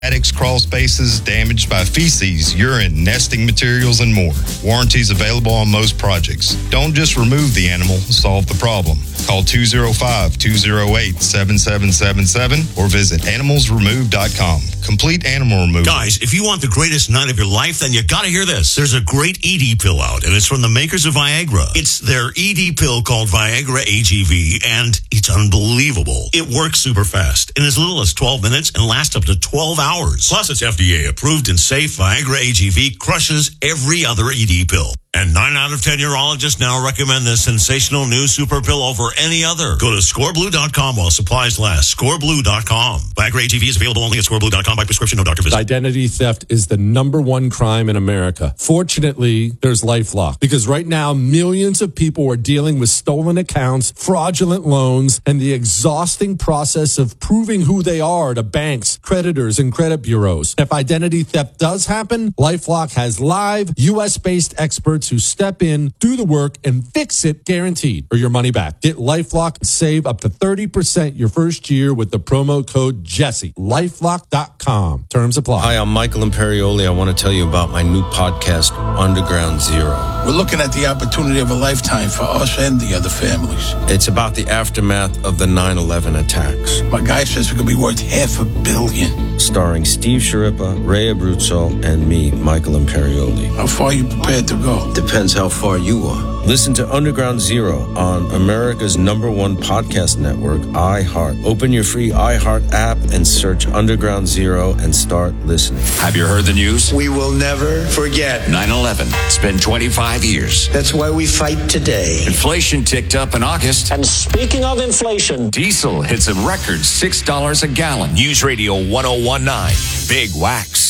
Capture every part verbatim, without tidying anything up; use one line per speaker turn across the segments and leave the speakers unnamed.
Attics, crawl spaces damaged by feces, urine, nesting materials, and more. Warranties available on most projects. Don't just remove the animal, solve the problem. Call two oh five, two oh eight, seven seven seven seven or visit animals remove dot com. Complete animal removal.
Guys, if you want the greatest night of your life, then you gotta hear this. There's a great E D pill out, and it's from the makers of Viagra. It's their E D pill called Viagra A G V, and it's unbelievable. It works super fast in as little as twelve minutes and lasts up to twelve hours. Plus, it's F D A approved and safe. Viagra A G V crushes every other E D pill. And nine out of ten urologists now recommend this sensational new super pill over any other. Go to score blue dot com while supplies last. score blue dot com. Viagra A G V is available only at score blue dot com by prescription, no doctor visit.
Identity theft is the number one crime in America. Fortunately, there's LifeLock, because right now millions of people are dealing with stolen accounts, fraudulent loans, and the exhausting process of proving who they are to banks, creditors, and credit bureaus. If identity theft does happen, LifeLock has live U S-based experts who step in, do the work, and fix it, guaranteed, or your money back. Get LifeLock and save up to thirty percent your first year with the promo code Jesse. lifelock dot com. Terms apply.
Hi, I'm Michael Imperioli. I want to tell you about my new podcast, Underground Zero.
We're looking at the opportunity of a lifetime for us and the other families.
It's about the aftermath of the nine eleven attacks.
My guy says we could be worth half a billion.
Starring Steve Sharippa, Ray Abruzzo, and me, Michael Imperioli.
How far are you prepared to go?
Depends how far you are. Listen to Underground Zero on America's number one podcast network, iHeart. Open your free iHeart app and search Underground Zero and start listening.
Have you heard the news?
We will never forget
nine eleven. It's been twenty-five years.
That's why we fight today.
Inflation ticked up in August.
And speaking of inflation,
diesel hits a record six dollars a gallon. News Radio one oh one point nine. Big Wax.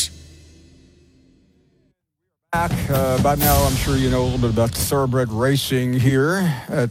Back, uh, by now, I'm sure you know a little bit about thoroughbred racing here at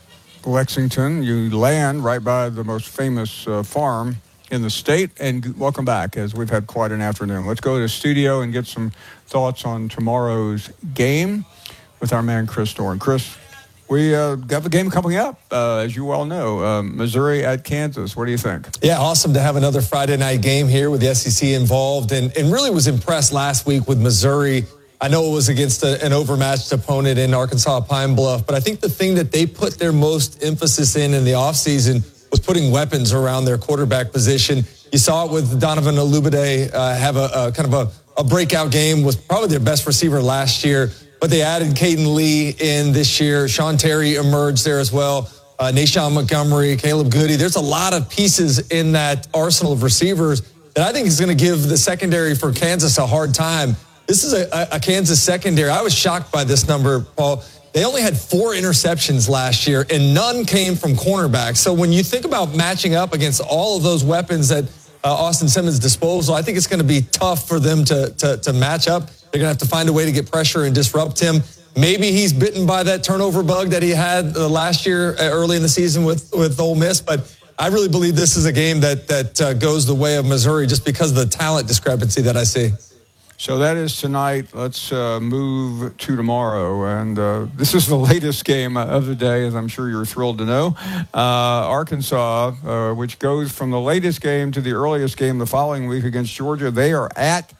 Lexington. You land right by the most famous uh, farm in the state. And welcome back, as we've had quite an afternoon. Let's go to the studio and get some thoughts on tomorrow's game with our man Chris Doran. Chris, we uh, got the game coming up, uh, as you well know, uh, Missouri at Kansas. What do you think?
Yeah, awesome to have another Friday night game here with the S E C involved, and, and really was impressed last week with Missouri. I know it was against a, an overmatched opponent in Arkansas Pine Bluff, but I think the thing that they put their most emphasis in in the offseason was putting weapons around their quarterback position. You saw it with Donovan Olubade uh, have a, a kind of a, a breakout game, was probably their best receiver last year, but they added Caden Lee in this year. Sean Terry emerged there as well. Uh, Nashawn Montgomery, Caleb Goody. There's a lot of pieces in that arsenal of receivers that I think is going to give the secondary for Kansas a hard time. This is a, a Kansas secondary. I was shocked by this number, Paul. They only had four interceptions last year, and none came from cornerbacks. So when you think about matching up against all of those weapons at uh, Austin Simmons' disposal, I think it's going to be tough for them to, to, to match up. They're going to have to find a way to get pressure and disrupt him. Maybe he's bitten by that turnover bug that he had uh, last year uh, early in the season with, with Ole Miss, but I really believe this is a game that, that uh, goes the way of Missouri just because of the talent discrepancy that I see.
So that is tonight. Let's uh, move to tomorrow. And uh, this is the latest game of the day, as I'm sure you're thrilled to know. Uh, Arkansas, uh, which goes from the latest game to the earliest game the following week against Georgia. They are at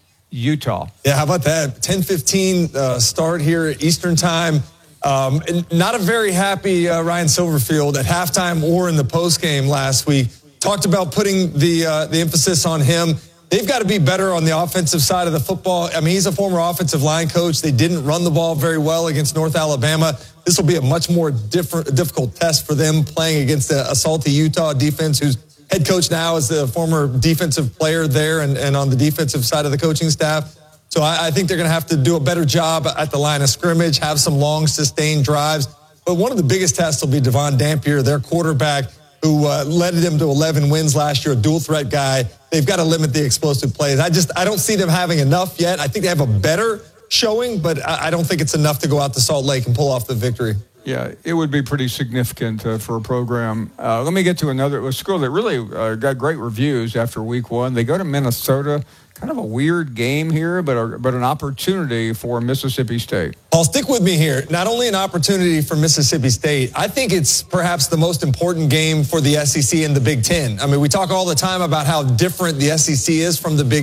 Utah.
Yeah, how about that? ten fifteen uh, start here at Eastern time. Um, and not a very happy uh, Ryan Silverfield at halftime or in the postgame last week. Talked about putting the uh, the emphasis on him. They've got to be better on the offensive side of the football. I mean, he's a former offensive line coach. They didn't run the ball very well against North Alabama. This will be a much more different, difficult test for them playing against a, a salty Utah defense, whose head coach now is the former defensive player there and, and on the defensive side of the coaching staff. So I, I think they're going to have to do a better job at the line of scrimmage, have some long, sustained drives. But one of the biggest tests will be Devon Dampier, their quarterback, who uh, led them to eleven wins last year, a dual threat guy. They've got to limit the explosive plays. I just, I don't see them having enough yet. I think they have a better showing, but I, I don't think it's enough to go out to Salt Lake and pull off the victory.
Yeah, it would be pretty significant uh, for a program. Uh, let me get to another a school that really uh, got great reviews after week one. They go to Minnesota. Kind of a weird game here, but a, but an opportunity for Mississippi State.
Paul, stick with me here. Not only an opportunity for Mississippi State, I think it's perhaps the most important game for the S E C and the Big Ten. I mean, we talk all the time about how different the S E C is from the Big